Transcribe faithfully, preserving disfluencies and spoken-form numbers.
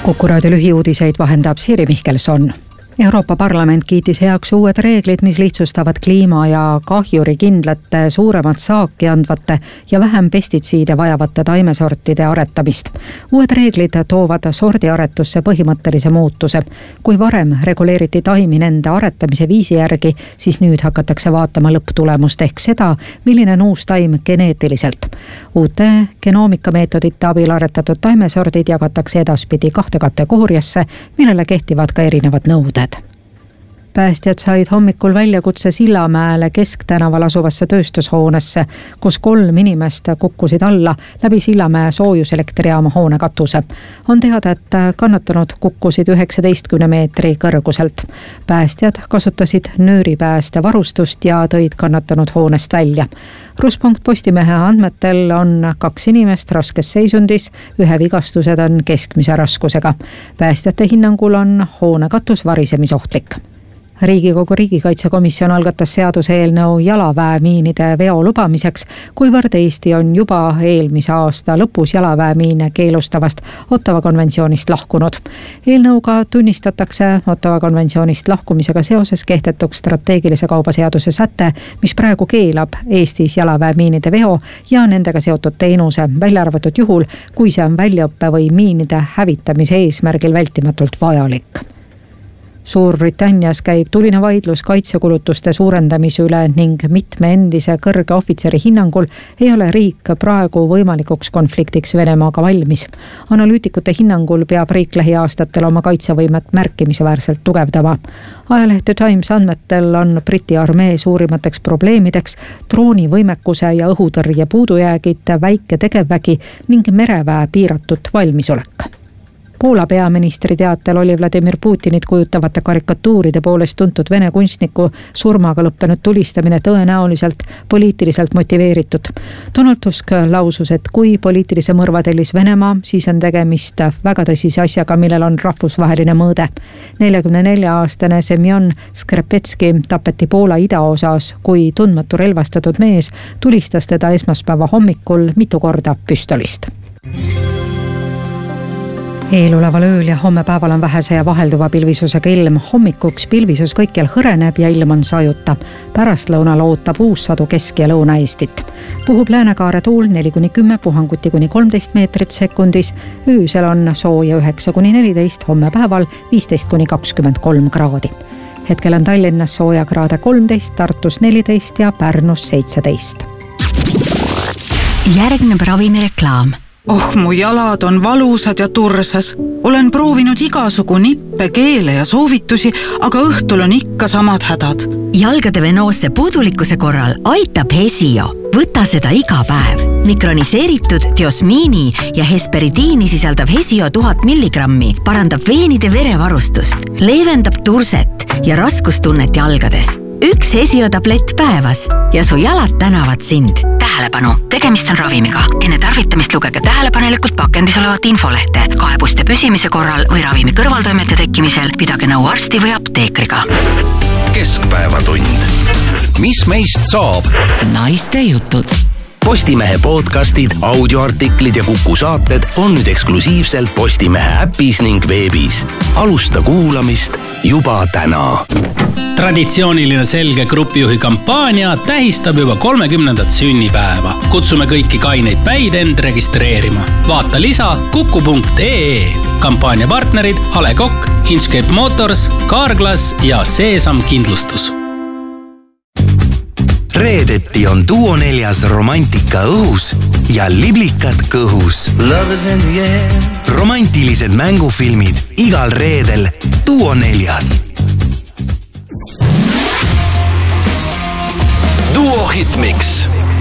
Kuku raadio lühiuudiseid vahendab Siiri Mihkelson. Euroopa Parlament kiitis heaks uued reeglid, mis lihtsustavad kliima- ja kahjurikindlate, suuremat saaki andvate ja vähem pestitsiide vajavate taimesortide aretamist. Uued reeglid toovad sordiaretusse põhimõttelise muutuse. Kui varem reguleeriti taimi nende aretamise viisi järgi, siis nüüd hakatakse vaatama lõpptulemust ehk seda, milline on uus taim geneetiliselt. Uute genoomikameetodite abil aretatud taimesordid jagatakse edaspidi kahte kategooriasse, millele kehtivad ka erinevad nõuded. Päästjad said hommikul väljakutse Sillamäele Kesktänaval asuvasse tööstushoonesse, kus kolm inimest kukkusid alla läbi Sillamäe soojuselektrijaama hoone katuse. On teada, et kannatanud kukkusid üheksateistkümne meetri kõrguselt. Päästjad kasutasid nööripääste varustust ja tõid kannatanud hoonest välja. Ruspunkt Postimehe andmetel on kaks inimest raskes seisundis, ühe vigastused on keskmise raskusega. Päästjate hinnangul on hoone katus varisemisohtlik. Riigikogu riigikaitsekomisjon algatas seaduseelnõu jalaväemiinide veo lubamiseks, kuivõrd Eesti on juba eelmise aasta lõpus jalaväemiine keelustavast Ottawa konventsioonist lahkunud. Eelnõuga tunnistatakse Ottawa konventsioonist lahkumisega seoses kehtetuks strateegilise kaubaseaduse säte, mis praegu keelab Eestis jalaväemiinide veo ja nendega seotud teenuse, välja arvatud juhul, kui see on väljaõppe või miinide hävitamise eesmärgil vältimatult vajalik. Suurbritannias käib tuline vaidlus kaitsekulutuste suurendamise üle ning mitme endise kõrge ohvitseri hinnangul ei ole riik praegu võimalikuks konfliktiks Venemaaga valmis. Analüütikute hinnangul peab riik lähiaastatel oma kaitsevõimet märkimisväärselt tugevdama. Ajaleht The Times andmetel on Briti armee suurimateks probleemideks droonivõimekuse ja õhutõrje puudujäägid, väike tegevvägi ning mereväe piiratud valmisolek. Poola peaministri teatel oli Vladimir Putinit kujutavate karikatuuride poolest tuntud Vene kunstniku surmaga lõppenud tulistamine tõenäoliselt poliitiliselt motiveeritud. Donald Tusk lausus, et kui poliitilise mõrva tellis Venemaa, siis on tegemist väga tõsise asjaga, millel on rahvusvaheline mõõde. neljakümne nelja aastane Semjon Skrepetski tapeti Poola idaosas, kui tundmatu relvastatud mees tulistas teda esmaspäeva hommikul mitu korda püstolist. Eeloleval ööl ja homme päeval on vähese ja vahelduva pilvisusega ilm. Hommikuks pilvisus kõikjal hõreneb ja ilm on sajuta. Pärastlõunal ootab uus sadu Kesk- ja Lõuna-Eestit. Puhub läänekaare tuul neli kuni kümme, puhanguti kuni kolmteist meetrit sekundis. Öösel on sooja üheksa kuni neliteist, homme päeval viisteist kuni kakskümmend kolm kraadi. Hetkel on Tallinnas sooja kraade kolmteist, Tartus neliteist ja Pärnus seitseteist. Järgneb ravimireklaam. Oh, mu jalad on valusad ja tursas. Olen proovinud igasugu nippe, keele ja soovitusi, aga õhtul on ikka samad hädad. Jalgade venoosse puudulikkuse korral aitab Hesio. Võta seda iga päev. Mikroniseeritud diosmiini ja hesperidiini sisaldav Hesio tuhat milligrammi parandab veenide verevarustust, leevendab turset ja raskustunnet jalgades. Üks Hesio tablett päevas ja su jalad tänavad sind. Tähelepanu, tegemist on ravimiga. Enne tarvitamist lugege tähelepanelikult pakendis olevat infolehte. Kaebuste püsimise korral või ravimi kõrvaltoimete tekkimisel pidage nõu arsti või apteekriga. Keskpäevatund. Mis meist saab? Naiste jutud. Postimehe podcastid, audioartiklid ja Kuku saated on nüüd eksklusiivselt Postimehe äpis ning veebis. Alusta kuulamist juba täna. Traditsiooniline selge grupijuhi kampaania tähistab juba kolmekümnendat sünnipäeva. Kutsume kõiki kaineid päid end registreerima. Vaata lisa kuku punkt ee. Kampaania partnerid A Le Coq, Inkscape Motors, Carglass ja Seesam kindlustus. Reedeti on Duo neljas romantika õhus ja liblikad kõhus. Romantilised mängufilmid igal reedel Duo neljas. Duo Hitmix.